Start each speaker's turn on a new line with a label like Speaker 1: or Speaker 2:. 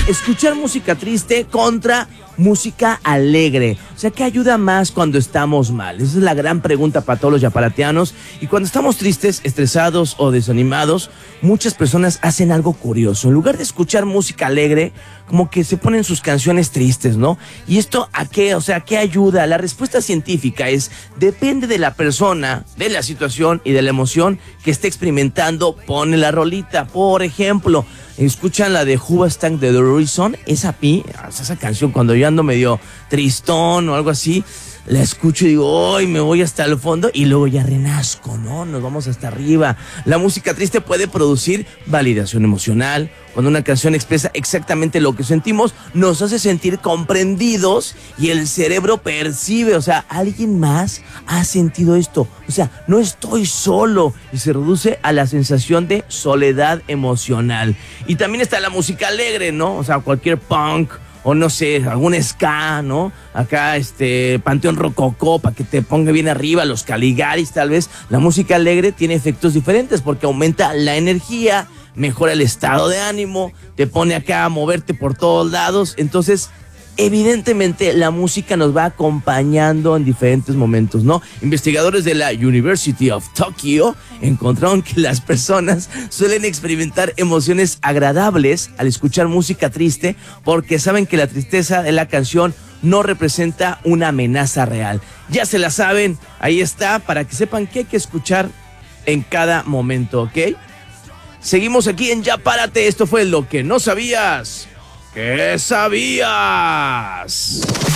Speaker 1: escuchar música triste contra música alegre. O sea, ¿qué ayuda más cuando estamos mal? Esa es la gran pregunta para todos los yaparatianos. Y cuando estamos tristes, estresados o desanimados, muchas personas hacen algo curioso. En lugar de escuchar música alegre, como que se ponen sus canciones tristes, ¿no? ¿Y esto a qué? O sea, ¿qué ayuda? La respuesta científica es, depende de la persona, de la situación y de la emoción que esté experimentando, pone la rolita. Por ejemplo, escuchan la de Hoobastank de The Horizon, esa canción cuando yo ando medio tristón o algo así, la escucho y digo, ¡ay! Me voy hasta el fondo y luego ya renazco, ¿no? Nos vamos hasta arriba. La música triste puede producir validación emocional. Cuando una canción expresa exactamente lo que sentimos, nos hace sentir comprendidos y el cerebro percibe, o sea, alguien más ha sentido esto. O sea, no estoy solo y se reduce a la sensación de soledad emocional. Y también está la música alegre, ¿no? O sea, cualquier punk o no sé, algún ska, ¿no? Acá, Panteón Rococó, para que te ponga bien arriba, los Caligaris, tal vez. La música alegre tiene efectos diferentes porque aumenta la energía, mejora el estado de ánimo, te pone acá a moverte por todos lados. Entonces, evidentemente, la música nos va acompañando en diferentes momentos, ¿no? Investigadores de la University of Tokyo encontraron que las personas suelen experimentar emociones agradables al escuchar música triste porque saben que la tristeza de la canción no representa una amenaza real. Ya se la saben, ahí está, para que sepan qué hay que escuchar en cada momento, ¿ok? Seguimos aquí en Ya Párate, esto fue Lo que no sabías. ¿Qué sabías?